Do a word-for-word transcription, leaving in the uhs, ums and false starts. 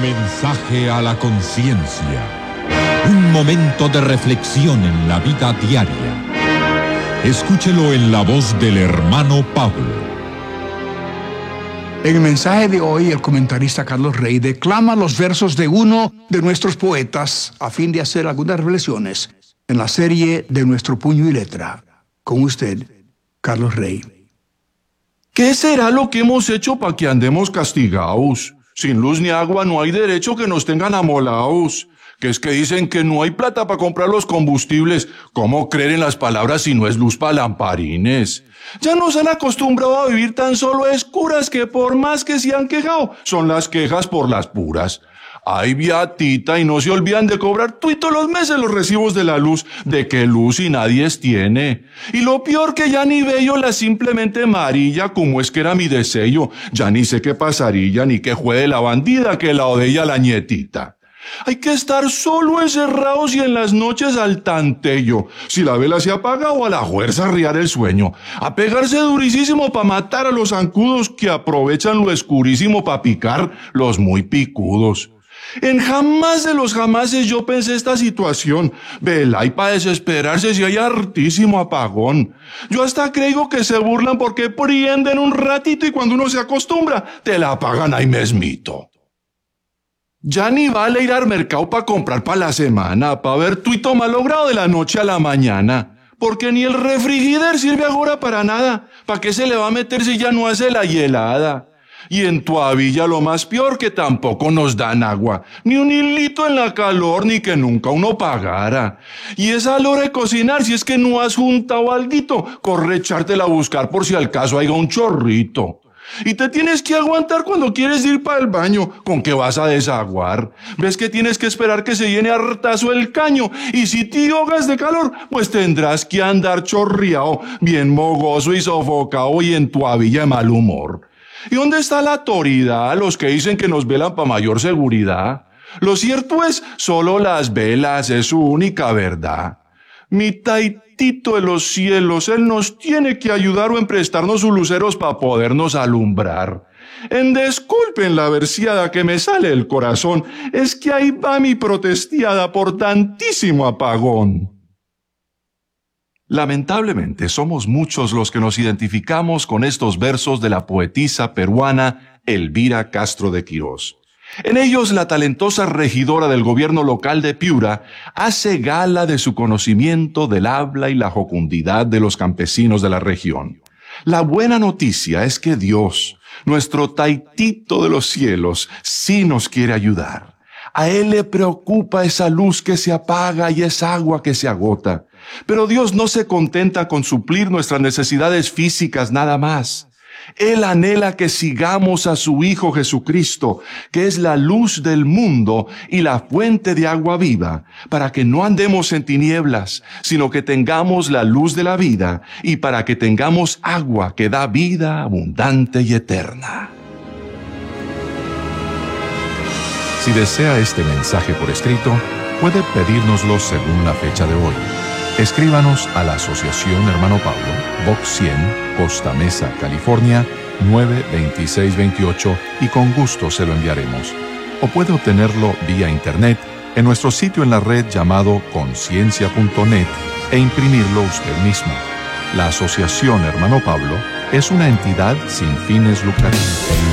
Mensaje a la conciencia. Un momento de reflexión en la vida diaria. Escúchelo en la voz del hermano Pablo. En el mensaje de hoy, el comentarista Carlos Rey declama los versos de uno de nuestros poetas a fin de hacer algunas reflexiones en la serie de Nuestro Puño y Letra. Con usted, Carlos Rey. ¿Qué será lo que hemos hecho para que andemos castigados? Sin luz ni agua no hay derecho que nos tengan amolados. Que es que dicen que no hay plata para comprar los combustibles. ¿Cómo creer en las palabras si no es luz para lamparines? Ya nos han acostumbrado a vivir tan solo a escuras que por más que se han quejado, son las quejas por las puras. Ay, viatita, y no se olvidan de cobrar tuito los meses los recibos de la luz. ¿De qué luz y nadie tiene? Y lo peor que ya ni veo la simplemente amarilla, como es que era mi deseo. Ya ni sé qué pasaría, ni qué juegue la bandida que la odella la nietita. Hay que estar solo encerrados y en las noches al tantello. Si la vela se apaga o a la fuerza arriar el sueño. A pegarse durísimo pa' matar a los zancudos que aprovechan lo escurísimo pa' picar los muy picudos. En jamás de los jamases yo pensé esta situación. Vela y pa' desesperarse si hay hartísimo apagón. Yo hasta creo que se burlan porque prienden un ratito y cuando uno se acostumbra, te la apagan ahí mesmito. Ya ni vale ir al mercado pa' comprar pa' la semana, pa' ver tuito malogrado de la noche a la mañana. Porque ni el refrigider sirve ahora para nada. ¿Pa' qué se le va a meter si ya no hace la hielada? Y en Tuavilla lo más peor que tampoco nos dan agua, ni un hilito en la calor, ni que nunca uno pagara. Y esa hora de cocinar, si es que no has juntado alguito, corre echártela a buscar por si al caso haya un chorrito. Y te tienes que aguantar cuando quieres ir para el baño, ¿con qué vas a desaguar? ¿Ves que tienes que esperar que se llene hartazo el caño? Y si te ahogas de calor, pues tendrás que andar chorreado, bien mogoso y sofocado y en Tuavilla de mal humor. ¿Y dónde está la autoridad? Los que dicen que nos velan para mayor seguridad. Lo cierto es, solo las velas es su única verdad. Mi taitito de los cielos, él nos tiene que ayudar o emprestarnos sus luceros para podernos alumbrar. En disculpen la versiada que me sale del corazón, es que ahí va mi protestiada por tantísimo apagón. Lamentablemente somos muchos los que nos identificamos con estos versos de la poetisa peruana Elvira Castro de Quirós. En ellos la talentosa regidora del gobierno local de Piura hace gala de su conocimiento del habla y la jocundidad de los campesinos de la región. La buena noticia es que Dios, nuestro taitito de los cielos, sí nos quiere ayudar. A Él le preocupa esa luz que se apaga y esa agua que se agota. Pero Dios no se contenta con suplir nuestras necesidades físicas nada más. Él anhela que sigamos a su Hijo Jesucristo, que es la luz del mundo y la fuente de agua viva, para que no andemos en tinieblas, sino que tengamos la luz de la vida y para que tengamos agua que da vida abundante y eterna. Si desea este mensaje por escrito, puede pedírnoslo según la fecha de hoy. Escríbanos a la Asociación Hermano Pablo, Box cien, Costa Mesa, California, nueve dos seis dos ocho y con gusto se lo enviaremos. O puede obtenerlo vía internet en nuestro sitio en la red llamado conciencia punto net e imprimirlo usted mismo. La Asociación Hermano Pablo es una entidad sin fines lucrativos.